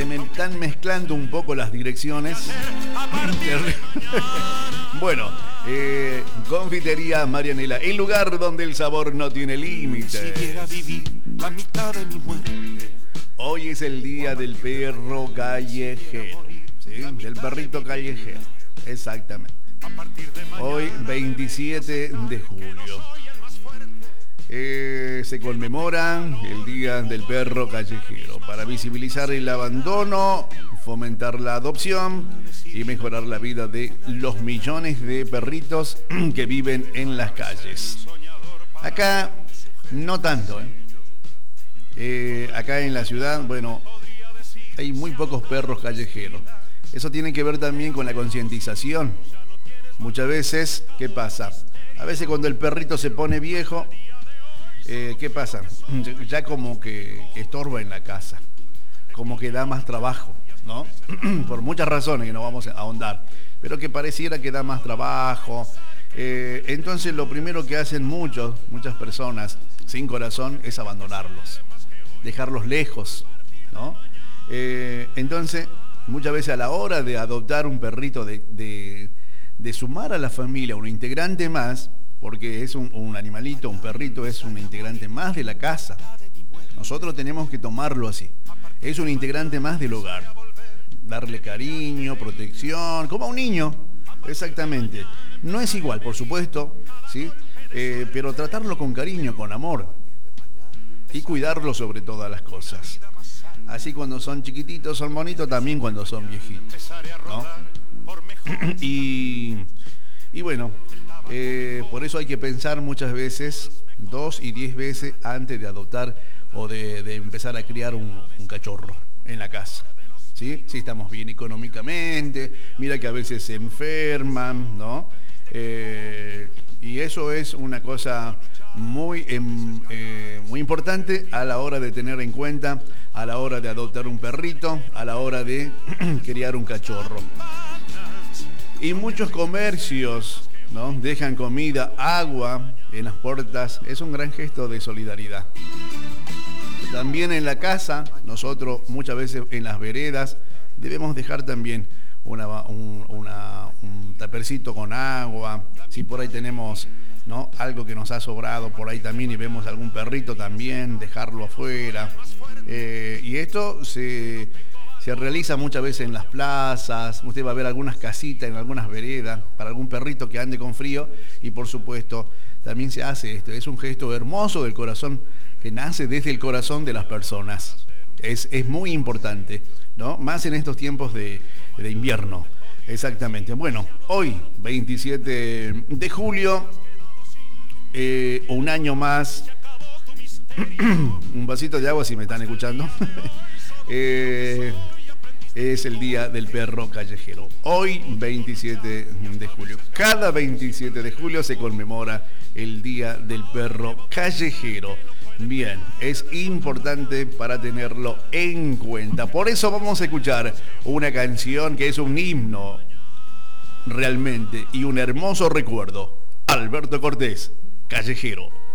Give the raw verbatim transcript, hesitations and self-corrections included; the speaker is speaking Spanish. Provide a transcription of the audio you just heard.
me están mezclando un poco las direcciones. Bueno, eh, Confitería Marianela, el lugar donde el sabor no tiene límites. Hoy es el día del perro callejero, ¿sí? Del perrito callejero, exactamente. Hoy, veintisiete de julio. Eh, se conmemora el Día del Perro Callejero para visibilizar el abandono, fomentar la adopción y mejorar la vida de los millones de perritos que viven en las calles. Acá no tanto, ¿eh? Eh, acá en la ciudad, bueno, hay muy pocos perros callejeros. Eso tiene que ver también con la concientización. Muchas veces, ¿qué pasa? A veces cuando el perrito se pone viejo, Eh, ¿qué pasa? Ya como que estorba en la casa, como que da más trabajo, ¿no? Por muchas razones que no vamos a ahondar, pero que pareciera que da más trabajo. Eh, entonces lo primero que hacen muchos, muchas personas sin corazón es abandonarlos, dejarlos lejos, ¿no? Eh, entonces muchas veces a la hora de adoptar un perrito, de, de, de sumar a la familia un integrante más, porque es un, un animalito, un perrito es un integrante más de la casa. Nosotros tenemos que tomarlo así. Es un integrante más del hogar. Darle cariño, protección, como a un niño. Exactamente. No es igual, por supuesto, ¿sí? Eh, pero tratarlo con cariño, con amor. Y cuidarlo sobre todas las cosas. Así cuando son chiquititos, son bonitos, también cuando son viejitos, ¿no? Y, y bueno... Eh, por eso hay que pensar muchas veces, dos y diez veces antes de adoptar o de, de empezar a criar un, un cachorro en la casa, ¿sí? Si estamos bien económicamente, mira que a veces se enferman, ¿no? Eh, y eso es una cosa muy, eh, muy importante a la hora de tener en cuenta, a la hora de adoptar un perrito, a la hora de criar un cachorro. Y muchos comercios, ¿no? Dejan comida, agua en las puertas. Es un gran gesto de solidaridad. También en la casa, nosotros muchas veces en las veredas debemos dejar también una, un, una, un tapercito con agua. Si por ahí tenemos, ¿no? Algo que nos ha sobrado por ahí también y vemos algún perrito también, dejarlo afuera. Eh, y esto se... Se realiza muchas veces en las plazas, usted va a ver algunas casitas en algunas veredas para algún perrito que ande con frío y por supuesto también se hace esto. Es un gesto hermoso del corazón que nace desde el corazón de las personas. Es, es muy importante, ¿no? Más en estos tiempos de, de invierno. Exactamente. Bueno, hoy, veintisiete de julio, eh, un año más. Un vasito de agua si me están escuchando. eh... Es el Día del Perro Callejero. Hoy, veintisiete de julio. Cada veintisiete de julio se conmemora el Día del Perro Callejero. Bien, es importante para tenerlo en cuenta. Por eso vamos a escuchar una canción que es un himno realmente y un hermoso recuerdo. Alberto Cortés, Callejero.